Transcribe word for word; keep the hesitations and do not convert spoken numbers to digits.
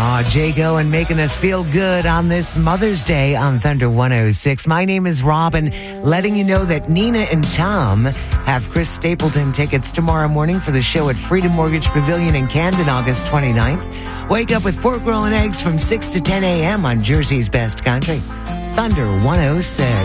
Aw, Jago and making us feel good on this Mother's Day on Thunder one oh six. My name is Robin, letting you know that Nina and Tom have Chris Stapleton tickets tomorrow morning for the show at Freedom Mortgage Pavilion in Camden, August twenty-ninth. Wake up with pork roll and eggs from six to ten a.m. on Jersey's Best Country. Thunder one oh six.